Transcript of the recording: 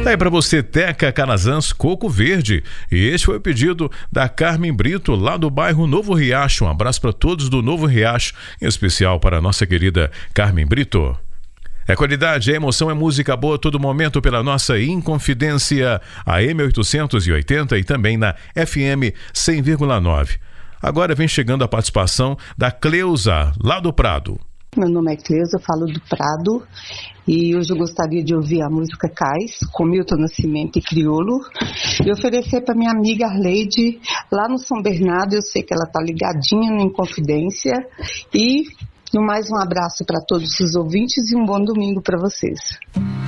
Daí para você, Teca Canazans Coco Verde. E este foi o pedido da Carmen Brito, lá do bairro Novo Riacho. Um abraço para todos do Novo Riacho, em especial para a nossa querida Carmen Brito. É qualidade, é emoção, é música boa a todo momento pela nossa Inconfidência, a M880 e também na FM 100,9. Agora vem chegando a participação da Cleusa, lá do Prado. Meu nome é Cleusa, eu falo do Prado e hoje eu gostaria de ouvir a música Cais, com Milton Nascimento e Criolo, e oferecer para minha amiga Arleide, lá no São Bernardo. Eu sei que ela está ligadinha no Inconfidência. E mais um abraço para todos os ouvintes e um bom domingo para vocês.